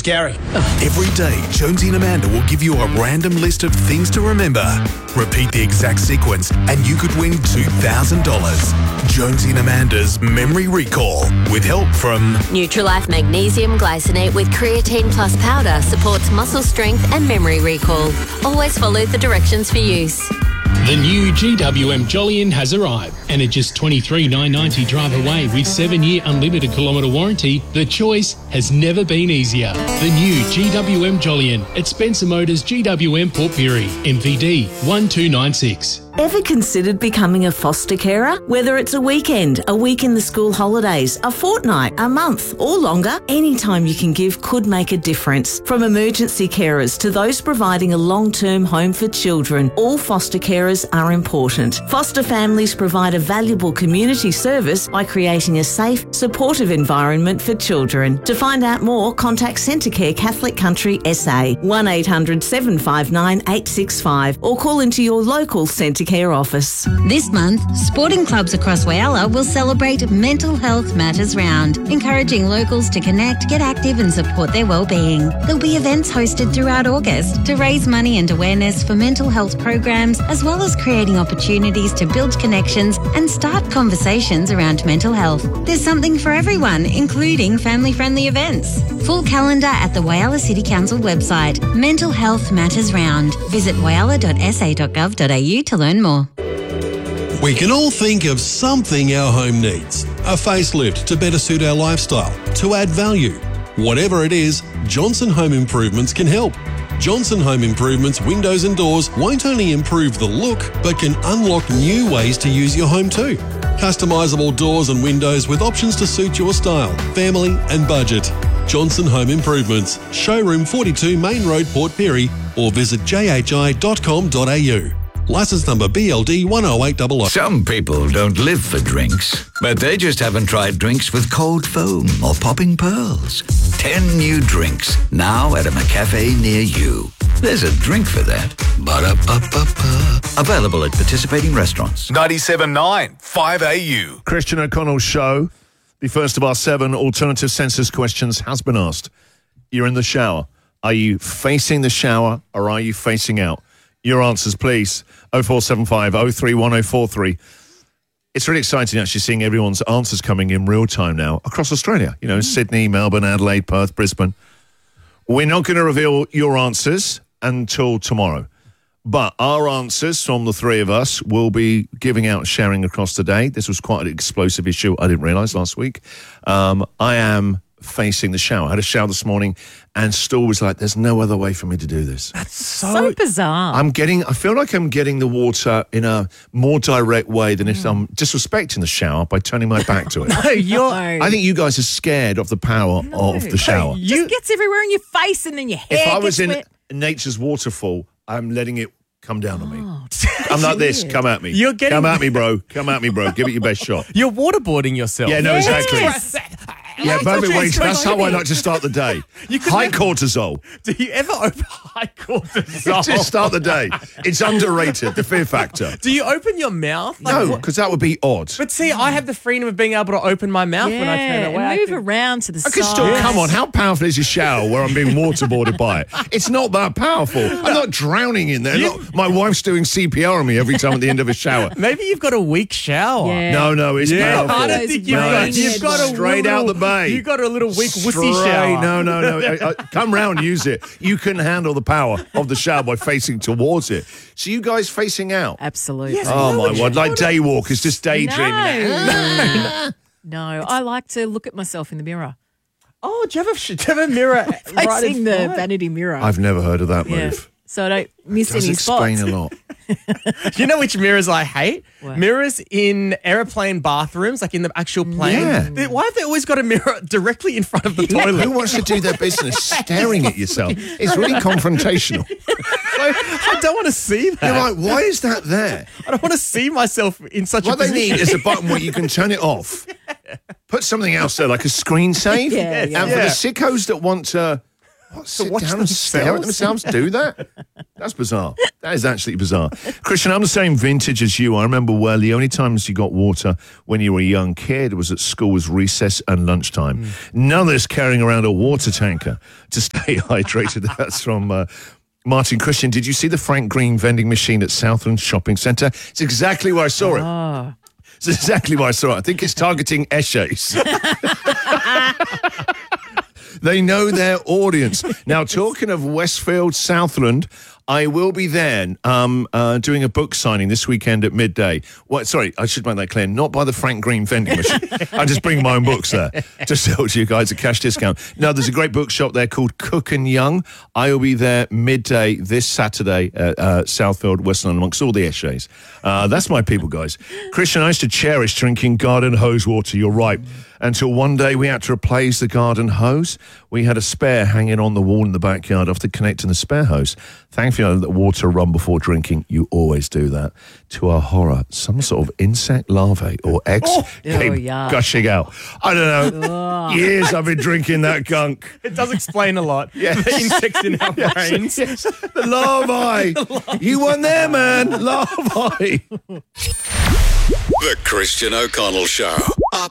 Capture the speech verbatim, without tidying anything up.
Here's Gary. Every day, Jonesy and Amanda will give you a random list of things to remember. Repeat the exact sequence and you could win two thousand dollars. Jonesy and Amanda's Memory Recall, with help from Nutrilife Magnesium Glycinate with Creatine Plus Powder supports muscle strength and memory recall. Always follow the directions for use. The new G W M Jolyon has arrived, and at just twenty-three thousand nine hundred ninety drive away with seven-year unlimited kilometre warranty, the choice has never been easier. The new G W M Jolyon at Spencer Motors G W M Port Pirie, M V D one two nine six. Ever considered becoming a foster carer? Whether it's a weekend, a week in the school holidays, a fortnight, a month, or longer, any time you can give could make a difference. From emergency carers to those providing a long-term home for children, all foster carers are important. Foster families provide a valuable community service by creating a safe, supportive environment for children. To find out more, contact Centrecare Catholic Country S A, one eight hundred seven five nine eight six five, or call into your local Centrecare Care office. This month, sporting clubs across Whyalla will celebrate Mental Health Matters Round, encouraging locals to connect, get active and support their well-being. There'll be events hosted throughout August to raise money and awareness for mental health programs, as well as creating opportunities to build connections and start conversations around mental health. There's something for everyone, including family-friendly events. Full calendar at the Whyalla City Council website. Mental Health Matters Round. Visit whyalla dot s a dot gov dot a u to learn more. We can all think of something our home needs. A facelift to better suit our lifestyle, to add value. Whatever it is, Johnson Home Improvements can help. Johnson Home Improvements windows and doors won't only improve the look, but can unlock new ways to use your home too. Customisable doors and windows with options to suit your style, family and budget. Johnson Home Improvements, showroom forty-two Main Road, Port Pirie, or visit j h i dot com dot a u. Licence number B L D one oh eight hundred. Some people don't live for drinks, but they just haven't tried drinks with cold foam or popping pearls. Ten new drinks, now at a McCafe near you. There's a drink for that. Ba-da-ba-ba-ba. Available at participating restaurants. ninety-seven point nine, five A U. Christian O'Connell's show, the first of our seven alternative census questions, has been asked. You're in the shower. Are you facing the shower or are you facing out? Your answers, please. oh four seven five, oh three one oh four three. It's really exciting actually seeing everyone's answers coming in real time now across Australia. You know, mm. Sydney, Melbourne, Adelaide, Perth, Brisbane. We're not going to reveal your answers until tomorrow. But our answers from the three of us will be giving out, sharing across the day. This was quite an explosive issue I didn't realise last week. Um, I am facing the shower. I had a shower this morning and Stu was like, there's no other way for me to do this. That's so, so bizarre. I'm getting, I feel like I'm getting the water in a more direct way than if I'm disrespecting the shower by turning my back to it. No, you're... I think you guys are scared of the power no. of the shower. No, you... Just gets everywhere in your face and then your hair If I was gets in wet. nature's waterfall, I'm letting it come down on me. Oh, I'm like this. Come at me. You're getting... Come at me, bro. Come at me, bro. Give it your best shot. You're waterboarding yourself. Yeah, no, yes. exactly. Yeah, perfect way. That's how I like to start the day. High never, cortisol. Do you ever open high cortisol? Just start the day. It's underrated, the fear factor. Do you open your mouth? Like, no, because that would be odd. But see, I have the freedom of being able to open my mouth yeah, when I turn away. And move I can, around to the I side. can still, yes. Come on, how powerful is your shower where I'm being waterboarded by it? It's not that powerful. I'm not drowning in there. Look, my wife's doing C P R on me every time at the end of a shower. Maybe you've got a weak shower. Yeah. No, no, it's yeah, powerful. I don't think you've, no, got, you've got a straight little, out the bay. You've got a little weak Straight, wussy shower. No, no, no. I, I, come round, use it. You can handle the power of the shower by facing towards it. So you guys facing out? Absolutely. Yes, oh, my word. Like day daywalkers, just daydreaming. No, no. I like to look at myself in the mirror. Oh, do you have a, do you have a mirror Facing right in the front? vanity mirror. I've never heard of that yeah. move. So I don't miss Does any explain spots. a lot. You know which mirrors I hate? What? Mirrors in aeroplane bathrooms, like in the actual plane. Yeah. They- Why have they always got a mirror directly in front of the toilet? Who wants to do their business staring at yourself? It's really confrontational. I don't want to see that. You're like, why is that there? I don't want to see myself in such What a they position. need is a button where you can turn it off. Put something else there, like a screen save. Yeah, yeah. And for Yeah. the sickos that want to What, To sit watch down and stare at themselves do that? That's bizarre. That is actually bizarre. Christian, I'm the same vintage as you. I remember well, the only times you got water when you were a young kid was at school, was recess and lunchtime. Mm. None of this carrying around a water tanker to stay hydrated. That's from uh, Martin. Christian, did you see the Frank Green vending machine at Southland Shopping Centre? It's exactly where I saw it. Oh. It's exactly where I saw it. I think it's targeting Eshays. They know their audience. Now, talking of Westfield, Southland, I will be there um, uh, doing a book signing this weekend at midday. Well, sorry, I should make that clear. Not by the Frank Green vending machine. I just bring my own books there to sell to you guys a cash discount. No, there's a great bookshop there called Cook and Young. I will be there midday this Saturday at uh, Southfield, West London, amongst all the Eshays. Uh, that's my people, guys. Christian, I used to cherish drinking garden hose water. You're right. Until one day we had to replace the garden hose. We had a spare hanging on the wall in the backyard after connecting the spare hose. Thankfully, I know that water run before drinking. You always do that. To our horror, some sort of insect larvae or eggs Oh, came oh, yeah. gushing out. I don't know. Years I've been drinking that gunk. It does explain a lot. Yes. The insects in our Yes, brains. yes. The larvae. The larvae. You weren't there, man. Larvae. The Christian O'Connell Show. Up